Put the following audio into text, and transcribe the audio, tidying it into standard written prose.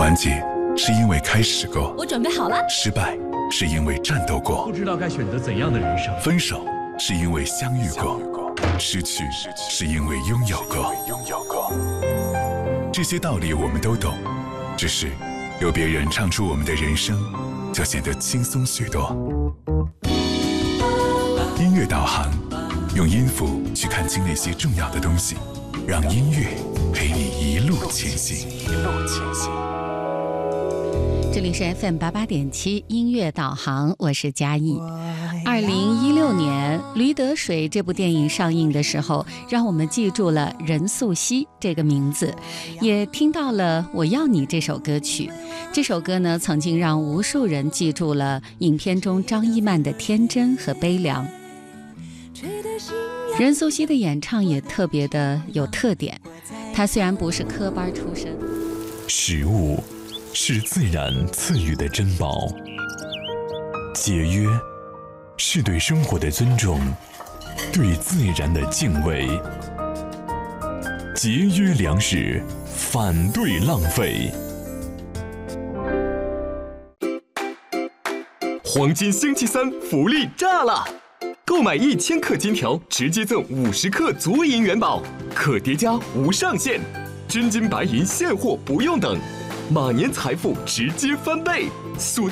团结是因为开始过， 我准备好了。 失败是因为战斗过， 不知道该选择怎样的人生。 分手是因为相遇过，失去是因为拥有过。这些道理我们都懂，只是有别人唱出我们的人生，就显得轻松许多。音乐导航，用音符去看清那些重要的东西，让音乐陪你一路前行。 这里是 FM88.7 音乐导航，我是嘉义。2016年《驴得水》这部电影上映的时候，让我们记住了任素汐这个名字，也听到了《我要你》这首歌曲。这首歌呢，曾经让无数人记住了影片中张一曼的天真和悲凉。任素汐的演唱也特别的有特点，她虽然不是科班出身， 食物是自然赐予的珍宝，节约是对生活的尊重，对自然的敬畏。节约粮食，反对浪费。 黄金星期三福利炸了！购买1000克金条，直接赠50克足银元宝，可叠加无上限，真金白银现货不用等，马年财富直接翻倍，锁